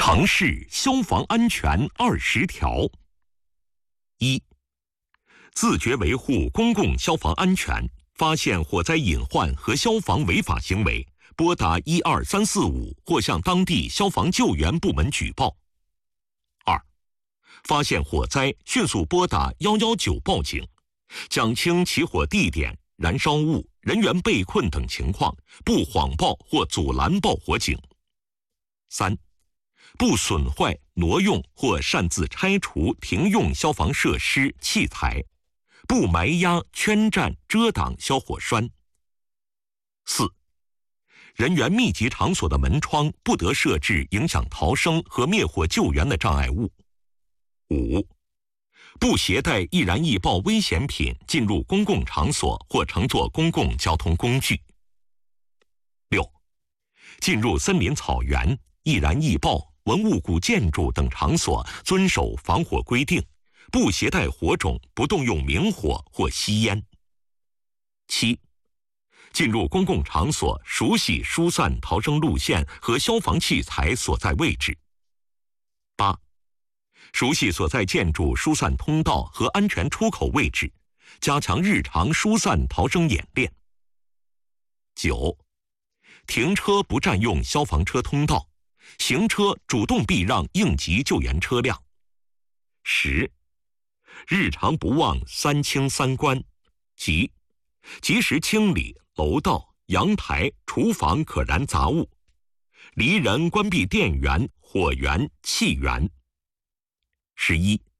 城市消防安全20条。1、自觉维护公共消防安全，发现火灾隐患和消防违法行为，拨打12345或向当地消防救援部门举报。2、发现火灾，迅速拨打119报警，讲清起火地点、燃烧物、人员被困等情况，不谎报或阻拦报火警。3、不损坏、挪用或擅自拆除停用消防设施、器材，不埋压、圈占、遮挡消火栓。4、人员密集场所的门窗不得设置影响逃生和灭火救援的障碍物。5、不携带易燃易爆危险品进入公共场所或乘坐公共交通工具。6、进入森林草原、易燃易爆、文物古建筑等场所遵守防火规定，不携带火种，不动用明火或吸烟。7、进入公共场所熟悉疏散逃生路线和消防器材所在位置。8、熟悉所在建筑疏散通道和安全出口位置，加强日常疏散逃生演练。9、停车不占用消防车通道，行车主动避让应急救援车辆。10、日常不忘3清3关，即及时清理楼道、阳台、厨房可燃杂物，离人关闭电源、火源、气源。11、